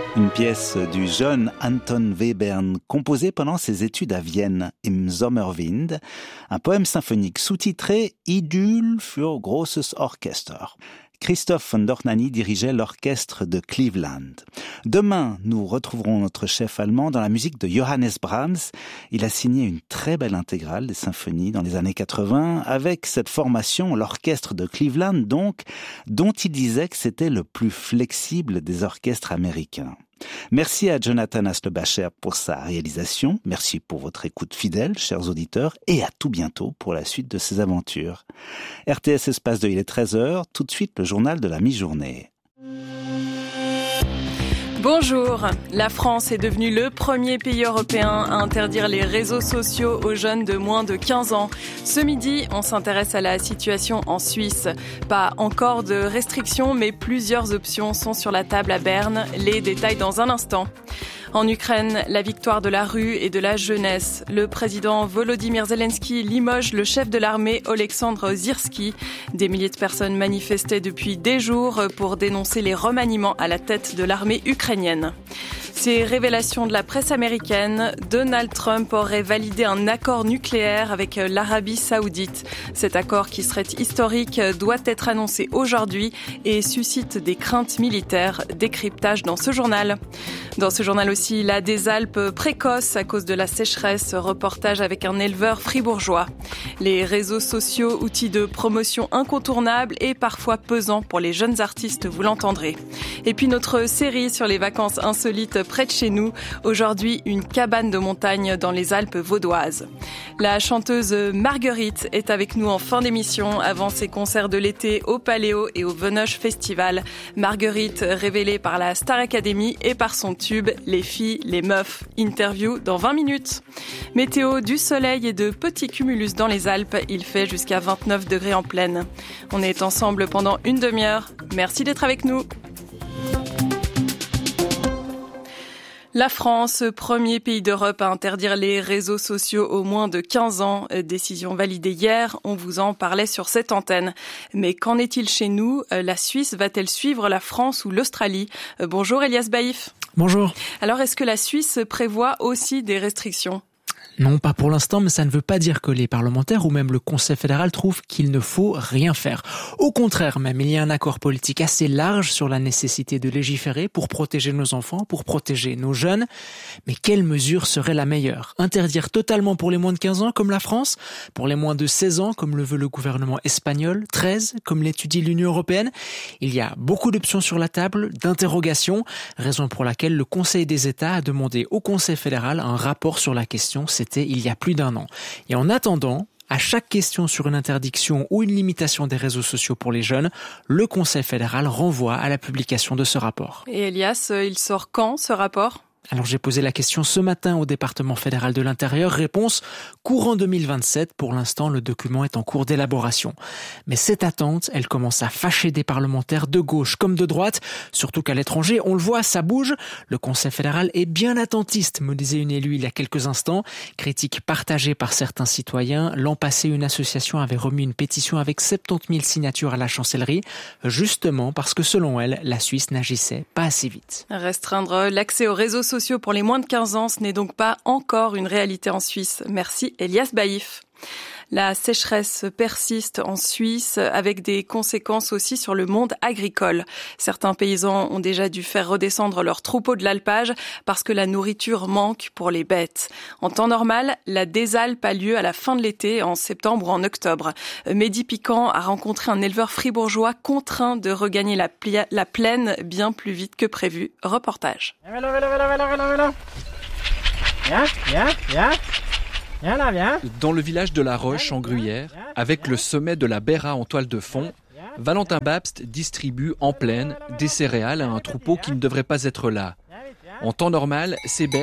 Une pièce du jeune Anton Webern, composée pendant ses études à Vienne, Im Sommerwind, un poème symphonique sous-titré Idyll für großes Orchester. Christoph von Dohnanyi dirigeait l'orchestre de Cleveland. Demain, nous retrouverons notre chef allemand dans la musique de Johannes Brahms. Il a signé une très belle intégrale des symphonies dans les années 80 avec cette formation, l'orchestre de Cleveland donc, dont il disait que c'était le plus flexible des orchestres américains. Merci à Jonathan Aslebacher pour sa réalisation. Merci pour votre écoute fidèle, chers auditeurs, et à tout bientôt pour la suite de ces aventures. RTS Espace 2, il est 13h. Tout de suite, le journal de la mi-journée. Bonjour, la France est devenue le premier pays européen à interdire les réseaux sociaux aux jeunes de moins de 15 ans. Ce midi, on s'intéresse à la situation en Suisse. Pas encore de restrictions, mais plusieurs options sont sur la table à Berne. Les détails dans un instant. En Ukraine, la victoire de la rue et de la jeunesse. Le président Volodymyr Zelensky limoge le chef de l'armée Oleksandr Syrski. Des milliers de personnes manifestaient depuis des jours pour dénoncer les remaniements à la tête de l'armée ukrainienne. Ces révélations de la presse américaine, Donald Trump aurait validé un accord nucléaire avec l'Arabie Saoudite. Cet accord qui serait historique doit être annoncé aujourd'hui et suscite des craintes militaires. Décryptage dans ce journal. Dans ce journal aussi, la des Alpes précoce à cause de la sécheresse. Reportage avec un éleveur fribourgeois. Les réseaux sociaux, outils de promotion incontournables et parfois pesants pour les jeunes artistes, vous l'entendrez. Et puis notre série sur les vacances insolites près de chez nous. Aujourd'hui, une cabane de montagne dans les Alpes vaudoises. La chanteuse Marguerite est avec nous en fin d'émission avant ses concerts de l'été au Paléo et au Venoge Festival. Marguerite révélée par la Star Academy et par son tube Les filles, les meufs. Interview dans 20 minutes. Météo, du soleil et de petits cumulus dans les Alpes. Il fait jusqu'à 29 degrés en pleine. On est ensemble pendant une demi-heure. Merci d'être avec nous. La France, premier pays d'Europe à interdire les réseaux sociaux aux moins de 15 ans. Décision validée hier, on vous en parlait sur cette antenne. Mais qu'en est-il chez nous ? La Suisse va-t-elle suivre la France ou l'Australie ? Bonjour Elias Baïf. Bonjour. Alors est-ce que la Suisse prévoit aussi des restrictions ? Non, pas pour l'instant, mais ça ne veut pas dire que les parlementaires ou même le Conseil fédéral trouvent qu'il ne faut rien faire. Au contraire même, il y a un accord politique assez large sur la nécessité de légiférer pour protéger nos enfants, pour protéger nos jeunes. Mais quelle mesure serait la meilleure ? Interdire totalement pour les moins de 15 ans, comme la France ? Pour les moins de 16 ans, comme le veut le gouvernement espagnol ? 13, comme l'étudie l'Union européenne ? Il y a beaucoup d'options sur la table, d'interrogations, raison pour laquelle le Conseil des États a demandé au Conseil fédéral un rapport sur la question. C'était il y a plus d'un an. Et en attendant, à chaque question sur une interdiction ou une limitation des réseaux sociaux pour les jeunes, le Conseil fédéral renvoie à la publication de ce rapport. Et Elias, il sort quand ce rapport ? Alors j'ai posé la question ce matin au département fédéral de l'Intérieur. Réponse, courant 2027. Pour l'instant, le document est en cours d'élaboration. Mais cette attente, elle commence à fâcher des parlementaires de gauche comme de droite. Surtout qu'à l'étranger, on le voit, ça bouge. Le Conseil fédéral est bien attentiste, me disait une élue il y a quelques instants. Critique partagée par certains citoyens. L'an passé, une association avait remis une pétition avec 70 000 signatures à la chancellerie. Justement parce que selon elle, la Suisse n'agissait pas assez vite. Restreindre l'accès aux réseaux sociaux pour les moins de 15 ans, ce n'est donc pas encore une réalité en Suisse. Merci Elias Baïf. La sécheresse persiste en Suisse avec des conséquences aussi sur le monde agricole. Certains paysans ont déjà dû faire redescendre leurs troupeaux de l'alpage parce que la nourriture manque pour les bêtes. En temps normal, la désalpe a lieu à la fin de l'été, en septembre ou en octobre. Mehdi Piquant a rencontré un éleveur fribourgeois contraint de regagner la plaine bien plus vite que prévu. Reportage. Dans le village de La Roche, en Gruyère, avec le sommet de la Béra en toile de fond, Valentin Babst distribue en plaine des céréales à un troupeau qui ne devrait pas être là. En temps normal, ces bêtes